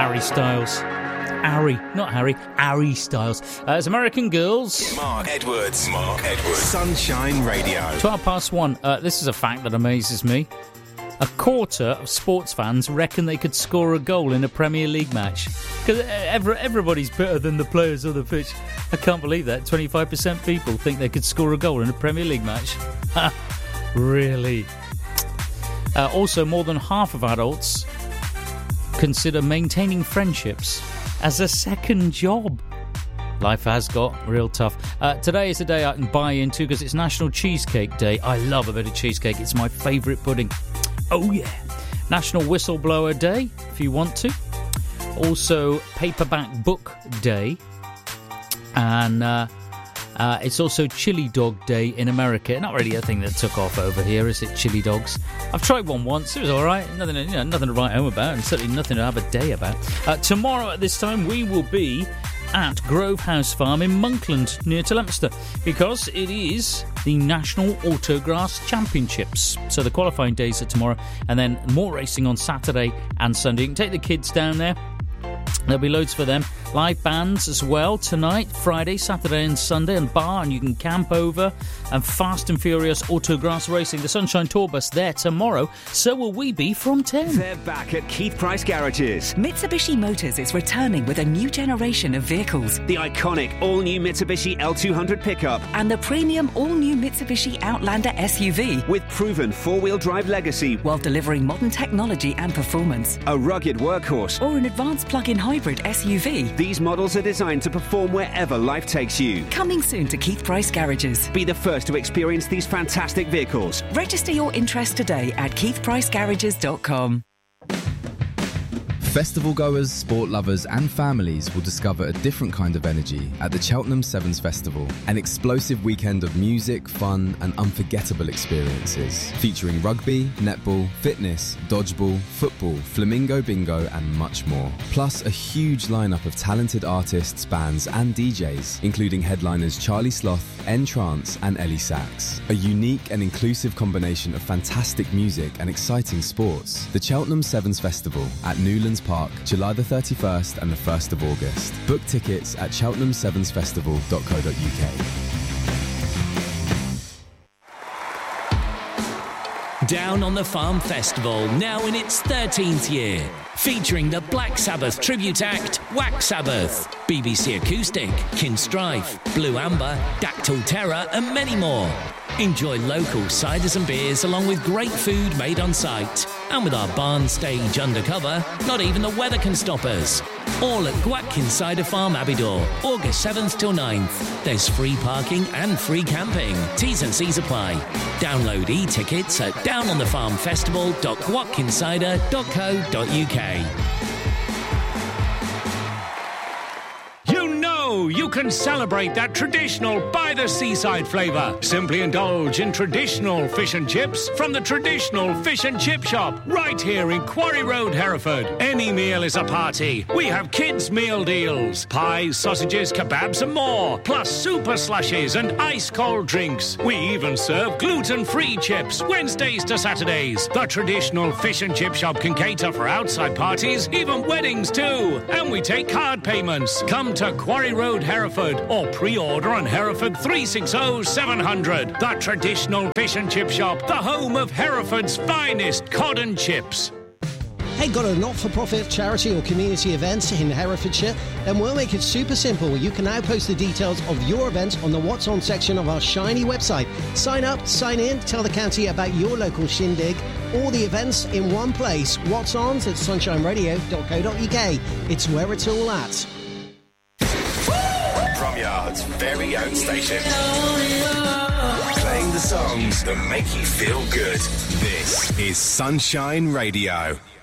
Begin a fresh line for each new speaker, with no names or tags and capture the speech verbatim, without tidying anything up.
Harry Styles. Harry, not Harry, Harry Styles. Uh, it's American Girls.
Mark Edwards. Mark Edwards. Sunshine Radio.
twelve past one. Uh, this is a fact that amazes me. A quarter of sports fans reckon they could score a goal in a Premier League match. Because every, everybody's better than the players on the pitch. I can't believe that. twenty-five percent people think they could score a goal in a Premier League match. Really? Uh, also, more than half of adults consider maintaining friendships as a second job. Life has got real tough. Uh, today is a day I can buy into because it's National Cheesecake Day. I love a bit of cheesecake. It's my favourite pudding. Oh, yeah. National Whistleblower Day, if you want to. Also, Paperback Book Day. And uh, uh, it's also Chili Dog Day in America. Not really a thing that took off over here, is it? Chili dogs. I've tried one once. It was all right. Nothing, you know, nothing to write home about, and certainly nothing to have a day about. Uh, tomorrow at this time, we will be at Grove House Farm in Monkland, near to Leominster, because it is the National Autograss Championships. So the qualifying days are tomorrow, and then more racing on Saturday and Sunday. You can take the kids down there. There'll be loads for them. Live bands as well tonight, Friday, Saturday and Sunday, and bar, and you can camp over. And Fast and Furious Autograss Racing, the Sunshine Tour Bus there tomorrow. So will we be from ten.
They're back at Keith Price Garages.
Mitsubishi Motors is returning with a new generation of vehicles.
The iconic all-new Mitsubishi L two hundred pickup.
And the premium all-new Mitsubishi Outlander S U V.
With proven four-wheel drive legacy.
While delivering modern technology and performance.
A rugged workhorse.
Or an advanced plug-in hybrid S U V.
These models are designed to perform wherever life takes you.
Coming soon to Keith Price Garages.
Be the first to experience these fantastic vehicles.
Register your interest today at keith price garages dot com.
Festival goers, sport lovers and families will discover a different kind of energy at the Cheltenham Sevens Festival. An explosive weekend of music, fun and unforgettable experiences. Featuring rugby, netball, fitness, dodgeball, football, flamingo bingo and much more. Plus a huge lineup of talented artists, bands and D Js, including headliners Charlie Sloth, N-Trance and Ellie Sachs. A unique and inclusive combination of fantastic music and exciting sports. The Cheltenham Sevens Festival at Newlands Park, July the thirty-first and the first of August. Book tickets at cheltenham sevens festival dot co dot uk.
Down on the Farm Festival, now in its thirteenth year. Featuring the Black Sabbath tribute act, Wax Sabbath, B B C Acoustic, Kinstrife, Blue Amber, Dactyl Terror and many more. Enjoy local ciders and beers along with great food made on site. And with our barn stage undercover, not even the weather can stop us. All at Gwatkin Cider Farm, Abbeydoor, August seventh till ninth. There's free parking and free camping. T's and C's apply. Download e-tickets at down on the farm festival dot gwatkin cider dot co dot uk.
You can celebrate that traditional by-the-seaside flavour. Simply indulge in traditional fish and chips from the traditional fish and chip shop right here in Quarry Road, Hereford. Any meal is a party. We have kids' meal deals, pies, sausages, kebabs and more, plus super slushies and ice-cold drinks. We even serve gluten-free chips Wednesdays to Saturdays. The traditional fish and chip shop can cater for outside parties, even weddings too. And we take card payments. Come to Quarry Road, Hereford, or pre-order on Hereford three six zero seven hundred. The traditional fish and chip shop, the home of Hereford's finest cod and chips.
Hey, got a not-for-profit charity or community event in Herefordshire? Then we'll make it super simple. You can now post the details of your event on the What's On section of our shiny website. Sign up, sign in, tell the county about your local shindig. All the events in one place. What's On at sunshine radio dot co dot uk. It's where it's all at.
Bromyard's very own station. Playing the songs that make you feel good. This is Sunshine Radio.